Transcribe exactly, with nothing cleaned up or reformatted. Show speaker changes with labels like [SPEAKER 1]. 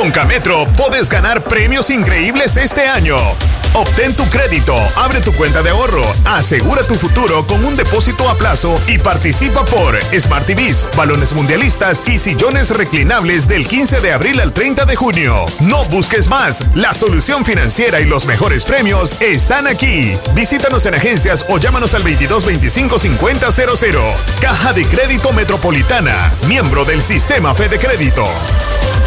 [SPEAKER 1] Con Cametro puedes ganar premios increíbles este año. Obtén tu crédito, abre tu cuenta de ahorro, asegura tu futuro con un depósito a plazo y participa por Smart T Vs, balones mundialistas y sillones reclinables del quince de abril al treinta de junio. No busques más, la solución financiera y los mejores premios están aquí. Visítanos en agencias o llámanos al veintidós veinticinco cincuenta cero cero. Caja de Crédito Metropolitana, miembro del Sistema Fede Crédito.